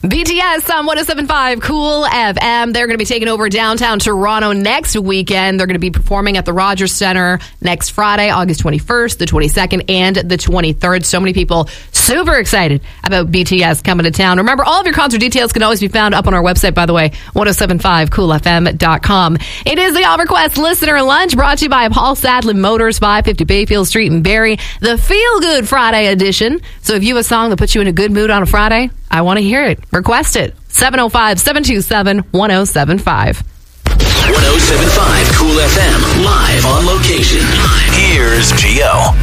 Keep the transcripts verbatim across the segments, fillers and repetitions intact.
B T S on one oh seven point five Cool F M. They're going to be taking over downtown Toronto next weekend. They're going to be performing at the Rogers Centre next Friday, August twenty-first, the twenty-second, and the twenty-third. So many people super excited about B T S coming to town. Remember, all of your concert details can always be found up on our website, by the way, ten seventy-five cool f m dot com. It is the AllRequest Listener Lunch, brought to you by Paul Sadlin Motors, five fifty Bayfield Street in Barrie, the Feel Good Friday edition. So if you have a song that puts you in a good mood on a Friday, I want to hear it. Request it. seven oh five, seven two seven, one oh seven five. ten seventy-five Cool F M, live on location. Here's Gio.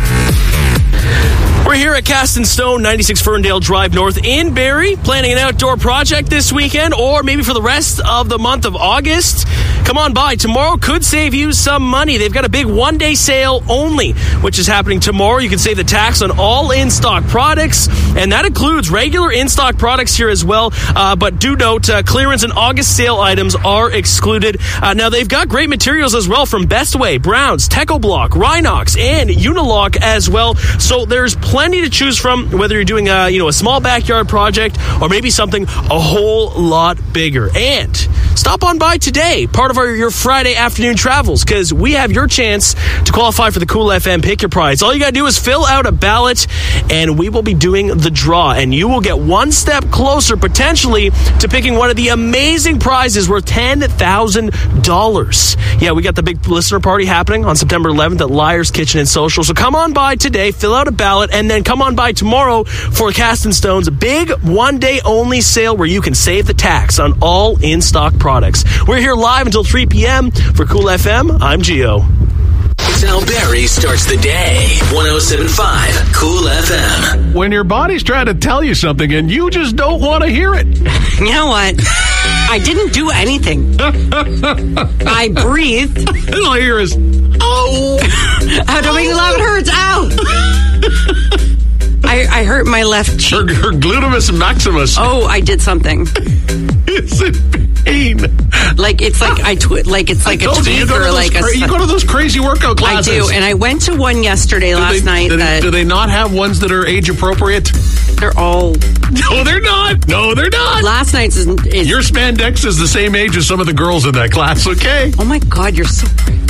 We're here at Cast and Stone, ninety-six Ferndale Drive North in Barrie, planning an outdoor project this weekend or maybe for the rest of the month of August. Come on by. Tomorrow could save you some money. They've got a big one-day sale only, which is happening tomorrow. You can save the tax on all in-stock products, and that includes regular in-stock products here as well. Uh, but do note, uh, clearance and August sale items are excluded. Uh, now, they've got great materials as well from Bestway, Browns, Techoblock, Rhinox, and Unilock as well. So there's plenty to choose from, whether you're doing a, you know, a small backyard project or maybe something a whole lot bigger. And stop on by today, part of our your Friday afternoon travels, because we have your chance to qualify for the Cool F M Pick Your Prize. All you got to do is fill out a ballot, and we will be doing the draw, and you will get one step closer, potentially, to picking one of the amazing prizes worth ten thousand dollars. Yeah, we got the big listener party happening on September eleventh at Liar's Kitchen and Social. So come on by today, fill out a ballot, and then come on by tomorrow for Cast and Stone's big one-day only sale where you can save the tax on all in-stock products. We're here live until three p.m. for Cool F M. I'm Gio. It's how Barrie starts the day. ten seventy-five Cool F M. When your body's trying to tell you something and you just don't want to hear it. You know what? I didn't do anything. I breathed. All I hear is, oh. Oh, don't make me laugh. It hurts. Ow. I, I hurt my left cheek. Her, her glutamus maximus. Oh, I did something. It's in pain. Like it's like I twi- like it's like I a told you, you tweak go to or those like cra- a. You go to those crazy workout classes. I do, and I went to one yesterday do last they, night. Do they, that do they not have ones that are age appropriate? They're all. No, they're not. No, they're not. Last night's is, is. Your spandex is the same age as some of the girls in that class. Okay. Oh my God, you're so right.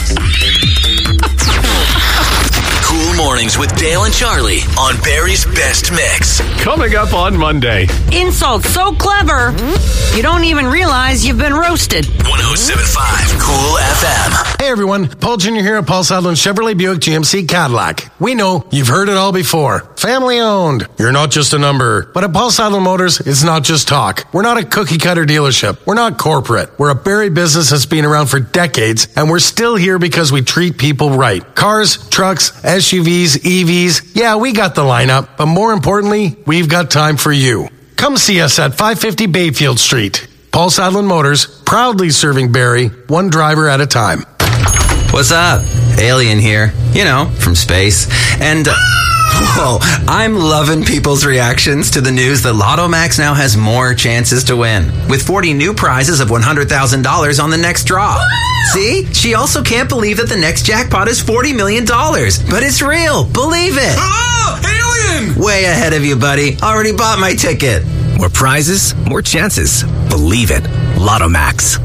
Cool Mornings with Dale and Charlie on Barrie's Best Mix. Coming up on Monday. Insult so clever, you don't even realize you've been roasted. ten seventy-five Cool F M. Hey everyone, Paul Junior here at Paul Sadlin Chevrolet Buick G M C Cadillac. We know you've heard it all before. Family owned. You're not just a number. But at Paul Sadlin Motors, it's not just talk. We're not a cookie cutter dealership. We're not corporate. We're a Barrie business that's been around for decades, and we're still here because we treat people right. Cars, trucks, S U Vs, E Vs, yeah, we got the lineup, but more importantly, we've got time for you. Come see us at five fifty Bayfield Street. Paul Sadlin Motors, proudly serving Barrie, one driver at a time. What's up? Alien here. You know, from space. And, uh, whoa, I'm loving people's reactions to the news that Lotto Max now has more chances to win, with forty new prizes of one hundred thousand dollars on the next draw. See? She also can't believe that the next jackpot is forty million dollars. But it's real. Believe it. Oh, alien! Way ahead of you, buddy. Already bought my ticket. More prizes, more chances. Believe it. Lotto Max.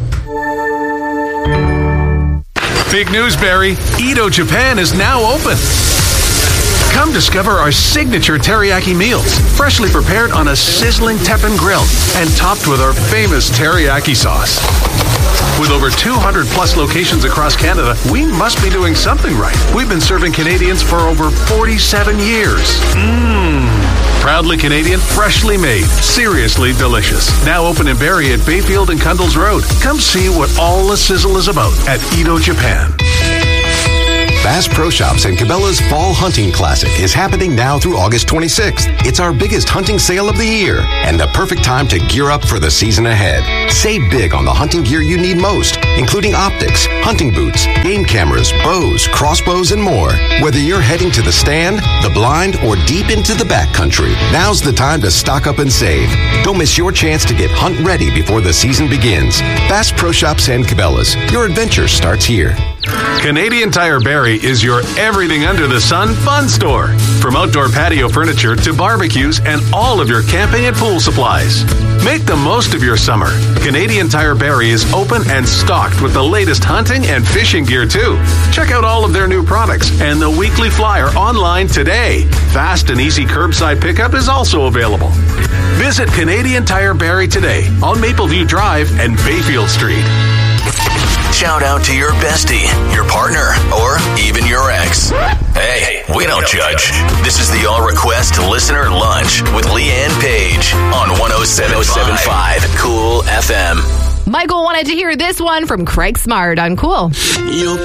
Big news, Barrie. Edo Japan is now open. Come discover our signature teriyaki meals, freshly prepared on a sizzling teppan grill and topped with our famous teriyaki sauce. With over two hundred plus locations across Canada, we must be doing something right. We've been serving Canadians for over forty-seven years. Mmm. Proudly Canadian, freshly made, seriously delicious. Now open in Barrie at Bayfield and Cundles Road. Come see what all the sizzle is about at Edo Japan. Bass Pro Shops and Cabela's Fall Hunting Classic is happening now through August twenty-sixth. It's our biggest hunting sale of the year and the perfect time to gear up for the season ahead. Save big on the hunting gear you need most, including optics, hunting boots, game cameras, bows, crossbows, and more. Whether you're heading to the stand, the blind, or deep into the backcountry, now's the time to stock up and save. Don't miss your chance to get hunt ready before the season begins. Bass Pro Shops and Cabela's. Your adventure starts here. Canadian Tire Barrie is your everything under the sun fun store. From outdoor patio furniture to barbecues and all of your camping and pool supplies. Make the most of your summer. Canadian Tire Barrie is open and stocked with the latest hunting and fishing gear too. Check out all of their new products and the weekly flyer online today. Fast and easy curbside pickup is also available. Visit Canadian Tire Barrie today on Mapleview Drive and Bayfield Street. Shout out to your bestie, your partner, or even your ex. Hey, we don't judge. This is the All Request Listener Lunch with Leanne Page on one oh seven point five Cool F M. Michael wanted to hear this one from Craig Smart on Cool. You